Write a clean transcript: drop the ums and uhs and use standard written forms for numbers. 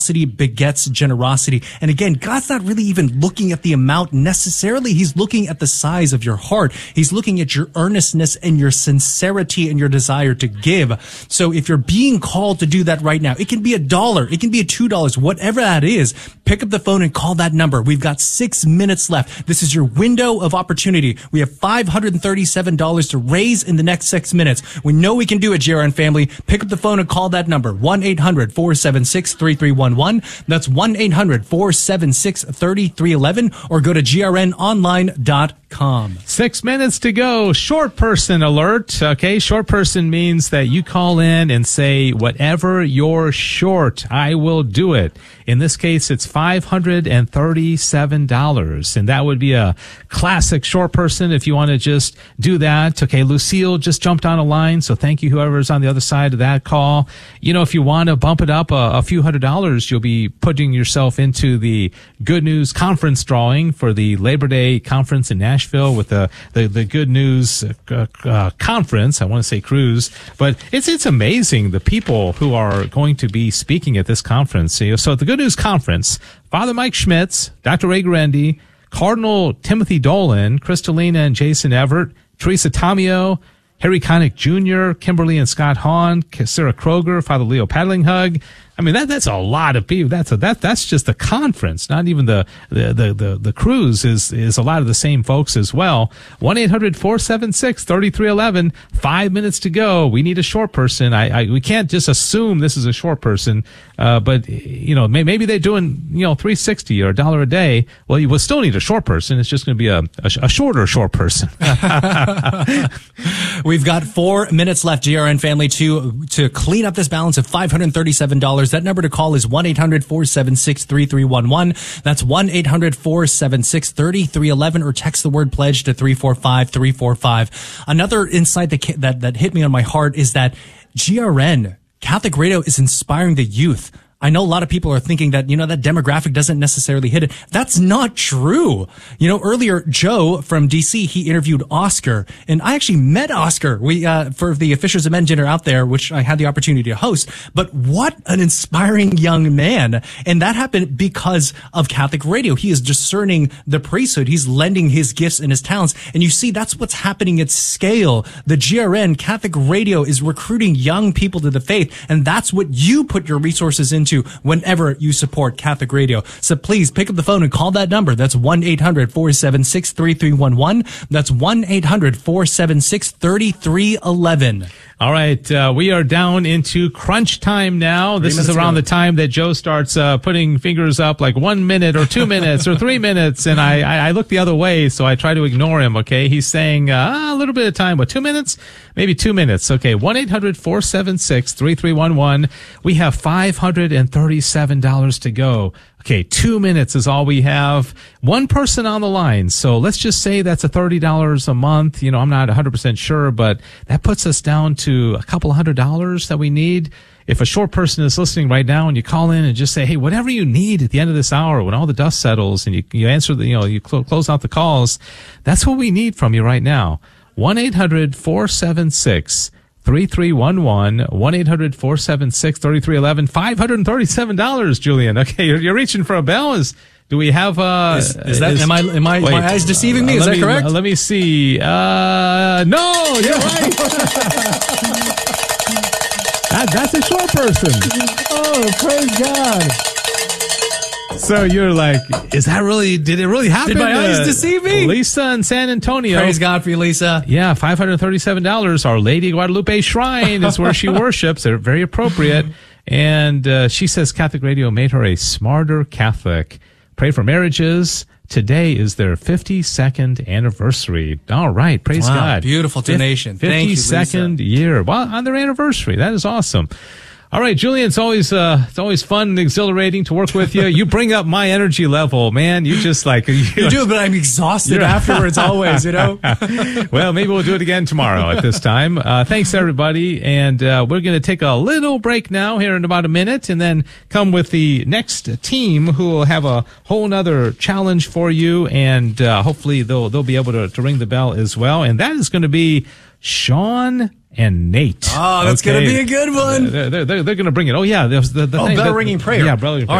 begets generosity. And again, God's not really even looking at the amount necessarily. He's looking at the size of your heart. He's looking at your earnestness and your sincerity and your desire to give. So if you're being called to do that right now, it can be $1, it can be $2, whatever that is, pick up the phone and call that number. We've got 6 minutes left. This is your window of opportunity. We have $537 to raise in the next 6 minutes. We know we can do it, GRN family. Pick up the phone and call that number, 1-800-476-3311. That's 1-800-476-3311, or go to grnonline.com. 6 minutes to go. Short person alert. Okay, short person means that you call in and say, whatever you're short, I will do it. In this case, it's $537, and that would be a classic short person if you want to just do that. Okay, Lucille just jumped on a line, so thank you, whoever's on the other side of that call. You know, if you want to bump it up a few $100s, you'll be putting yourself into the Good News Conference drawing for the Labor Day conference in Nashville with the Good News conference. I want to say cruise, but it's amazing the people who are going to be speaking at this conference. So at the Good News Conference, Father Mike Schmitz, Dr. Ray Guarendi, Cardinal Timothy Dolan, Kristalina and Jason Everett, Teresa Tomeo, Harry Connick Jr., Kimberly and Scott Hahn, Sarah Kroger, Father Leo Paddlinghug. I mean, that's a lot of people. That's just the conference, not even the cruise is a lot of the same folks as well. 1-800-476-3311. 5 minutes to go. We need a short person. We can't just assume this is a short person. But you know, maybe they're doing, $3.60 or $1 a day. Well, you will still need a short person. It's just going to be a shorter short person. We've got 4 minutes left, GRN family, to clean up this balance of $537. That number to call is 1-800-476-3311. That's 1-800-476-3311, or text the word pledge to 345-345. Another insight that hit me on my heart is that GRN, Catholic Radio, is inspiring the youth. I know a lot of people are thinking that, that demographic doesn't necessarily hit it. That's not true. Earlier, Joe from DC, he interviewed Oscar, and I actually met Oscar. For the Fishers of Men dinner out there, which I had the opportunity to host. But what an inspiring young man. And that happened because of Catholic Radio. He is discerning the priesthood. He's lending his gifts and his talents. And you see, that's what's happening at scale. The GRN, Catholic Radio, is recruiting young people to the faith. And that's what you put your resources into whenever you support Catholic Radio. So please pick up the phone and call that number. That's 1-800-476-3311. That's 1-800-476-3311. All right, we are down into crunch time now. This is around the time that Joe starts putting fingers up, like 1 minute or 2 minutes or 3 minutes, and I look the other way, so I try to ignore him, okay? He's saying a little bit of time. What, 2 minutes? Maybe 2 minutes. Okay, 1-800-476-3311. We have $537 to go. Okay, 2 minutes is all we have. One person on the line. So let's just say that's $30 a month. I'm not 100% sure, but that puts us down to a couple $100 that we need. If a short person is listening right now and you call in and just say, hey, whatever you need at the end of this hour, when all the dust settles and you answer you close out the calls, that's what we need from you right now. 1-800-476-3311, 1-800-476-3311, $537, Julian. Okay, you're reaching for a bell. Do we have am I my eyes deceiving me? Is that correct? Let me see. No, you're right. That's a short person. Oh, praise God. So you're like, did it really happen? Did my eyes deceive me? Lisa in San Antonio. Praise God for you, Lisa. Yeah, $537. Our Lady Guadalupe Shrine is where she worships. They're very appropriate. And she says Catholic Radio made her a smarter Catholic. Pray for marriages. Today is their 52nd anniversary. All right, praise God. Beautiful donation. Thank you, Lisa. 52nd year. Well, on their anniversary. That is awesome. All right, Julian, it's always fun and exhilarating to work with you. You bring up my energy level, man. You just you do, but I'm exhausted afterwards always, Well, maybe we'll do it again tomorrow at this time. Thanks, everybody. And we're going to take a little break now here in about a minute and then come with the next team who will have a whole nother challenge for you. And hopefully they'll be able to ring the bell as well. And that is going to be Sean and Nate. Oh, that's going to be a good one. They're going to bring it. Oh, yeah. The thing, bell ringing prayer. Yeah, bell ringing prayer.